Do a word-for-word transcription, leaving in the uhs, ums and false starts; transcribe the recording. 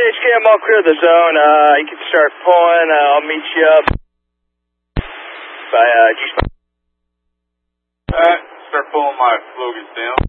H K, I'm all clear of the zone. Uh, you can start pulling. Uh, I'll meet you up by uh, G-Spot. Alright, start pulling my Logan down.